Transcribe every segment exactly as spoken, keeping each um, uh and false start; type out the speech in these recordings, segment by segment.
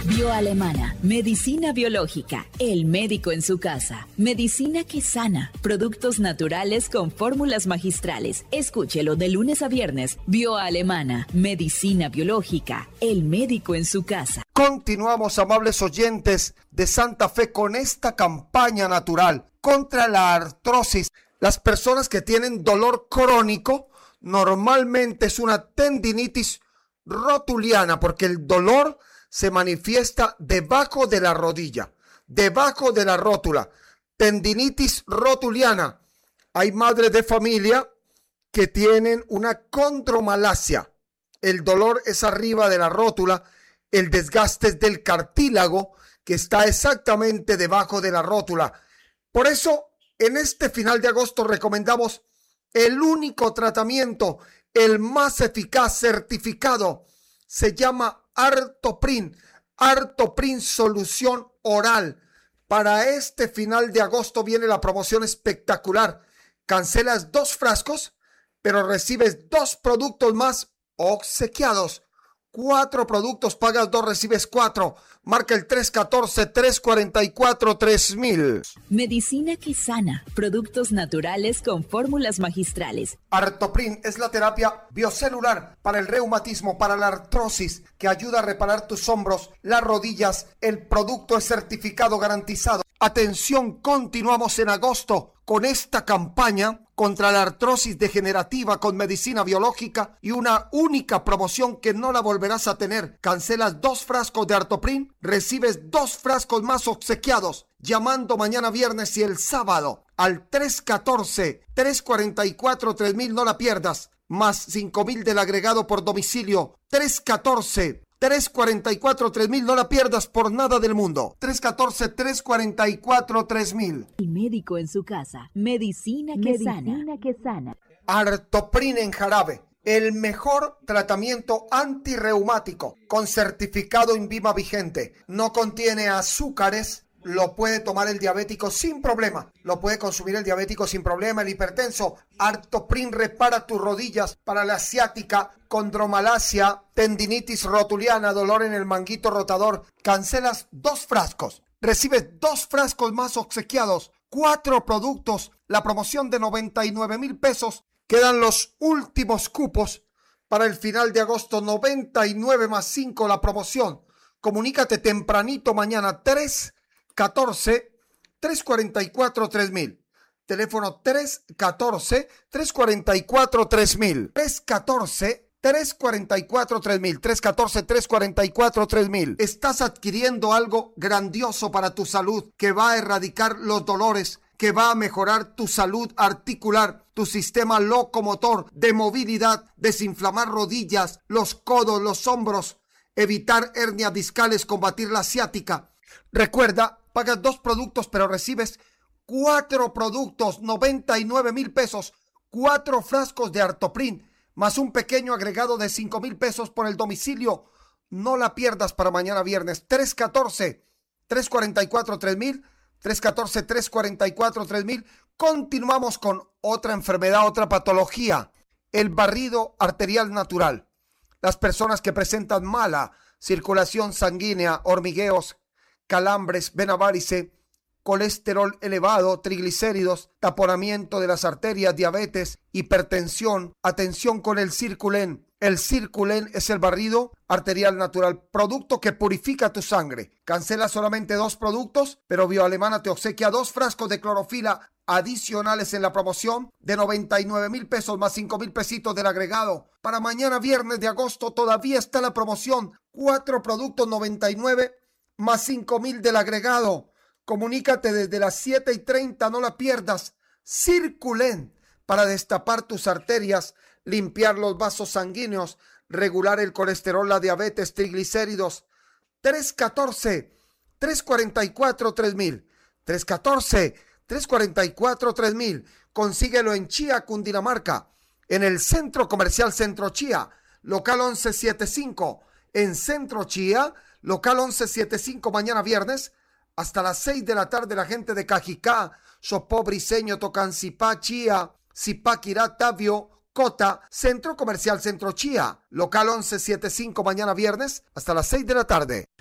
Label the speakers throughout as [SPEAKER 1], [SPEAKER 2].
[SPEAKER 1] Bioalemana, medicina biológica, el médico en su casa, medicina que sana, productos naturales con fórmulas magistrales. Escúchelo de lunes a viernes. Bioalemana, medicina biológica, el médico en su casa.
[SPEAKER 2] Continuamos, amables oyentes de Santa Fe, con esta campaña natural contra la artrosis. Las personas que tienen dolor crónico normalmente es una tendinitis rotuliana, porque el dolor se manifiesta debajo de la rodilla, debajo de la rótula. Tendinitis rotuliana. Hay madres de familia que tienen una condromalacia. El dolor es arriba de la rótula, el desgaste es del cartílago que está exactamente debajo de la rótula. Por eso, en este final de agosto recomendamos el único tratamiento, el más eficaz, certificado. Se llama Artoprin, Artoprin solución oral. Para este final de agosto viene la promoción espectacular. Cancelas dos frascos, pero recibes dos productos más obsequiados. Cuatro productos, pagas dos, recibes cuatro. Marca el tres uno cuatro, tres cuatro cuatro, tres mil.
[SPEAKER 1] Medicina que sana, productos naturales con fórmulas magistrales.
[SPEAKER 2] Artoprin es la terapia biocelular para el reumatismo, para la artrosis, que ayuda a reparar tus hombros, las rodillas. El producto es certificado, garantizado. Atención, continuamos en agosto con esta campaña contra la artrosis degenerativa con medicina biológica y una única promoción que no la volverás a tener. Cancelas dos frascos de Artoprin, recibes dos frascos más obsequiados, llamando mañana viernes y el sábado al tres uno cuatro, tres cuatro cuatro, tres mil, no la pierdas, más cinco mil del agregado por domicilio. Tres uno cuatro, tres cuatro cuatro, tres mil, no la pierdas por nada del mundo. tres uno cuatro, tres cuatro cuatro, tres mil.
[SPEAKER 1] El médico en su casa, medicina que medicina sana. que sana.
[SPEAKER 2] Artoprin en jarabe, el mejor tratamiento antirreumático con certificado INVIMA vigente. No contiene azúcares. Lo puede tomar el diabético sin problema. Lo puede consumir el diabético sin problema, el hipertenso. Artoprin repara tus rodillas para la ciática, condromalacia, tendinitis rotuliana, dolor en el manguito rotador. Cancelas dos frascos. Recibes dos frascos más obsequiados. Cuatro productos. La promoción de noventa y nueve mil pesos. Quedan los últimos cupos para el final de agosto. noventa y nueve más cinco la promoción. Comunícate tempranito mañana. tres catorce, tres cuatro cuatro, tres mil. Teléfono tres catorce, tres cuatro cuatro, tres mil. tres catorce, tres cuatro cuatro, tres mil. tres catorce, tres cuatro cuatro, tres mil. Estás adquiriendo algo grandioso para tu salud que va a erradicar los dolores, que va a mejorar tu salud articular, tu sistema locomotor, de movilidad, desinflamar rodillas, los codos, los hombros, evitar hernias discales, combatir la ciática. Recuerda, pagas dos productos, pero recibes cuatro productos, noventa y nueve mil pesos, cuatro frascos de Artoprin, más un pequeño agregado de cinco mil pesos por el domicilio. No la pierdas para mañana viernes. tres uno cuatro, tres cuatro cuatro, tres mil, tres uno cuatro, tres cuatro cuatro, tres mil. Continuamos con otra enfermedad, otra patología, el barrido arterial natural. Las personas que presentan mala circulación sanguínea, hormigueos, calambres, vena varice, colesterol elevado, triglicéridos, taponamiento de las arterias, diabetes, hipertensión. Atención con el Circulen. El Circulen es el barrido arterial natural, producto que purifica tu sangre. Cancela solamente dos productos, pero Bioalemana te obsequia dos frascos de clorofila adicionales en la promoción de noventa y nueve mil pesos más cinco mil pesitos del agregado. Para mañana viernes de agosto todavía está la promoción. Cuatro productos noventa y nueve más cinco mil del agregado. Comunícate desde las siete y treinta, no la pierdas. Circulen, para destapar tus arterias, limpiar los vasos sanguíneos, regular el colesterol, la diabetes, triglicéridos. tres uno cuatro, tres cuatro cuatro, tres mil. tres uno cuatro, tres cuatro cuatro, tres mil. Consíguelo en Chía, Cundinamarca, en el Centro Comercial Centro Chía, local once setenta y cinco. En Centro Chía, local once setenta y cinco, mañana viernes, hasta las seis de la tarde, la gente de Cajicá, Sopó, Briseño, Tocancipá, Chía, Zipaquirá, Tabio, Cota, Centro Comercial Centro Chía, local once setenta y cinco, mañana viernes, hasta las seis de la tarde.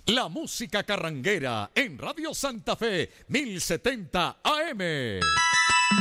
[SPEAKER 3] La música carranguera en Radio Santa Fe, mil setenta A M.